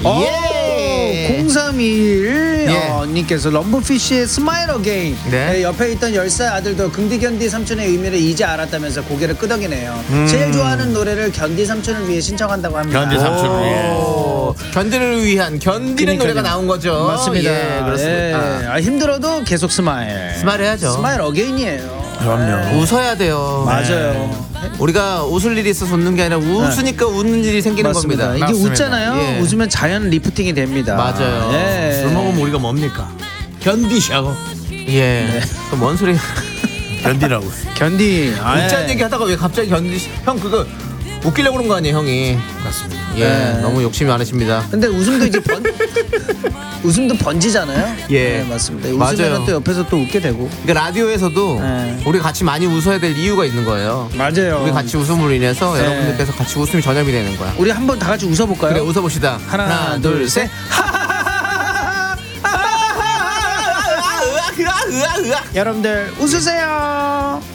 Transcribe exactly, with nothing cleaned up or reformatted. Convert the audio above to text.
예. 공삼이일 예. 어, 님께서 럼블피쉬의 스마일 어게인. 네. 네, 옆에 있던 열 살 아들도 긍디견디 삼촌의 의미를 이제 알았다면서 고개를 끄덕이네요. 음. 제일 좋아하는 노래를 견디 삼촌을 위해 신청한다고 합니다. 견디 삼촌을 위해. 견디를 위한 견디는 그러니까요. 노래가 나온 거죠. 맞습니다. 예, 그렇습니다. 예. 아, 힘들어도 계속 스마일. 스마일 해야죠. 스마일 어게인이에요. 그럼요. 웃어야 돼요. 맞아요. 우리가 웃을 일이 있어서 웃는 게 아니라 웃으니까 웃는 일이 생기는 맞습니다. 겁니다. 이게 맞습니다. 웃잖아요. 예. 웃으면 자연 리프팅이 됩니다. 맞아요. 예. 술 먹으면 우리가 뭡니까? 견디셔. 예. 그뭔 소리? 견디라고. 견디. 웃자는 얘기 하다가 왜 갑자기 견디? 형 그거 웃기려고 그런 거 아니에요, 형이? 맞습니다. 예. 네. 너무 욕심이 많으십니다. 근데 웃음도 이제 번 웃음도 번지잖아요. 예. 네, 맞습니다. 맞아요. 웃으면 또 옆에서 또 웃게 되고. 그러니까 라디오에서도 네. 우리 같이 많이 웃어야 될 이유가 있는 거예요. 맞아요. 우리 같이 웃음으로 인해서 네. 여러분들께서 같이 웃음이 전염이 되는 거야. 우리 한번 다 같이 웃어볼까요? 그래 웃어봅시다. 하나, 하나 둘, 둘, 셋. 여러분들 여러분들 웃으세요.